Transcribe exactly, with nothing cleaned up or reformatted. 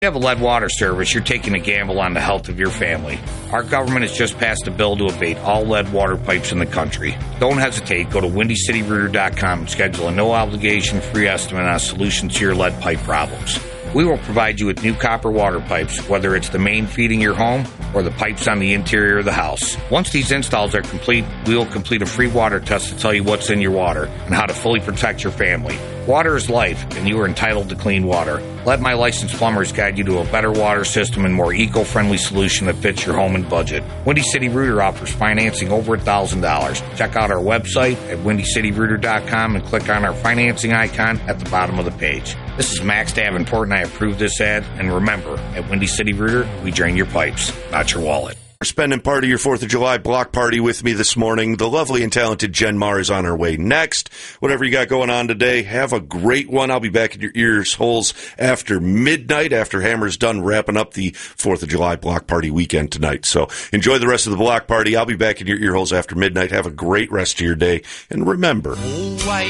If you have a lead water service, you're taking a gamble on the health of your family. Our government has just passed a bill to abate all lead water pipes in the country. Don't hesitate. Go to windy city rooter dot com and schedule a no-obligation free estimate on a solution to your lead pipe problems. We will provide you with new copper water pipes, whether it's the main feeding your home or the pipes on the interior of the house. Once these installs are complete, we will complete a free water test to tell you what's in your water and how to fully protect your family. Water is life, and you are entitled to clean water. Let my licensed plumbers guide you to a better water system and more eco-friendly solution that fits your home and budget. Windy City Rooter offers financing over one thousand dollars. Check out our website at windy city rooter dot com and click on our financing icon at the bottom of the page. This is Max Davenport, and I approve this ad. And remember, at Windy City Rooter, we drain your pipes, not your wallet. Spending part of your fourth of July block party with me this morning. The lovely and talented Jen Marr is on her way next. Whatever you got going on today, have a great one. I'll be back in your ears holes after midnight, after Hammer's done wrapping up the fourth of July block party weekend tonight. So enjoy the rest of the block party. I'll be back in your ear holes after midnight. Have a great rest of your day. And remember...